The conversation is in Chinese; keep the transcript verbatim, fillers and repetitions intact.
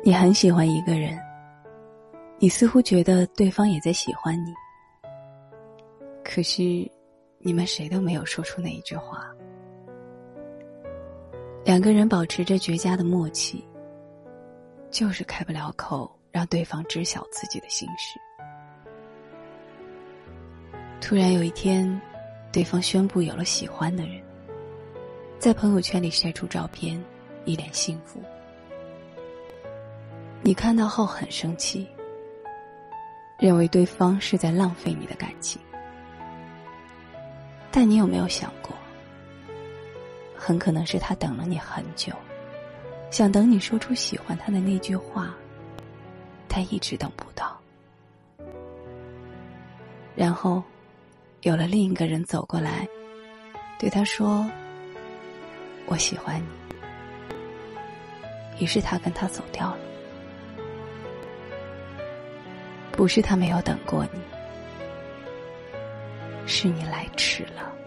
你很喜欢一个人，你似乎觉得对方也在喜欢你，可是你们谁都没有说出那一句话。两个人保持着绝佳的默契，就是开不了口让对方知晓自己的心事。突然有一天，对方宣布有了喜欢的人，在朋友圈里晒出照片，一脸幸福。你看到后很生气，认为对方是在浪费你的感情。但你有没有想过，很可能是他等了你很久，想等你说出喜欢他的那句话，但一直等不到。然后有了另一个人走过来，对他说，我喜欢你。于是他跟他走掉了。不是他没有等过你，是你来迟了。